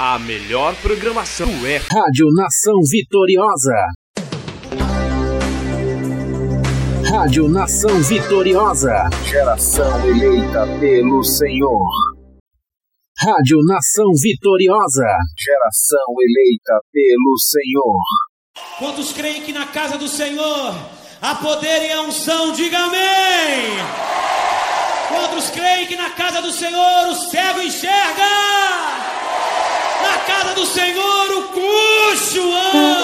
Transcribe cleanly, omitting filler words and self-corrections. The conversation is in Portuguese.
A melhor programação é Rádio Nação Vitoriosa. Rádio Nação Vitoriosa. Geração eleita pelo Senhor. Rádio Nação Vitoriosa. Geração eleita pelo Senhor. Quantos creem que na casa do Senhor há poder e a unção? Diga amém! Quantos creem que na casa do Senhor o cego enxerga? Na casa do Senhor o coxo anda!